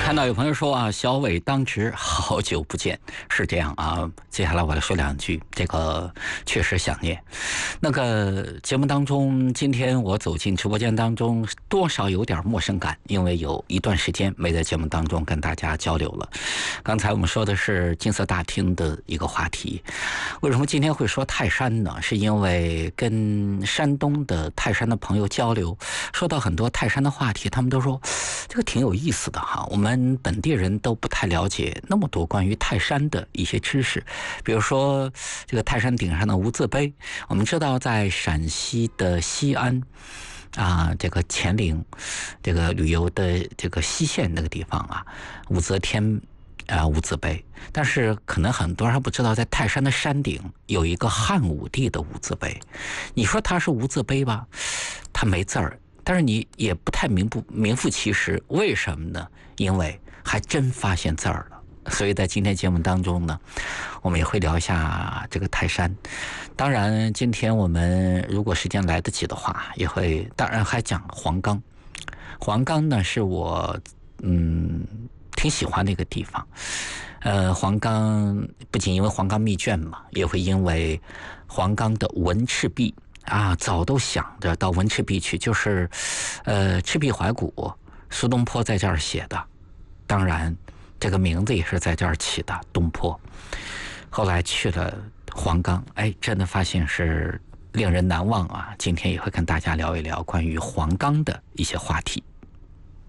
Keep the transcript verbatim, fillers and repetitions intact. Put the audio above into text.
看到有朋友说啊，小伟当值，好久不见，是这样啊。接下来我来说两句，这个确实想念。那个节目当中，今天我走进直播间当中，多少有点陌生感，因为有一段时间没在节目当中跟大家交流了。刚才我们说的是金色大厅的一个话题，为什么今天会说泰山呢？是因为跟山东的泰山的朋友交流，说到很多泰山的话题，他们都说这个挺有意思的哈。我们本地人都不太了解那么多关于泰山的一些知识，比如说这个泰山顶上的无字碑，我们知道在陕西的西安啊，这个乾陵，这个旅游的这个西线那个地方啊，武则天啊无字碑，但是可能很多人还不知道，在泰山的山顶有一个汉武帝的无字碑。你说它是无字碑吧，它没字儿，但是你也不太名不名副其实，为什么呢？因为还真发现字儿了。所以在今天节目当中呢，我们也会聊一下这个泰山。当然今天我们如果时间来得及的话，也会当然还讲黄冈。黄冈呢是我嗯挺喜欢的一个地方。呃，黄冈不仅因为黄冈密卷嘛，也会因为黄冈的文赤壁啊，早都想着到文赤壁去，就是呃赤壁怀古，苏东坡在这儿写的，当然这个名字也是在这儿起的，东坡。后来去了黄冈，哎，真的发现是令人难忘啊！今天也会跟大家聊一聊关于黄冈的一些话题。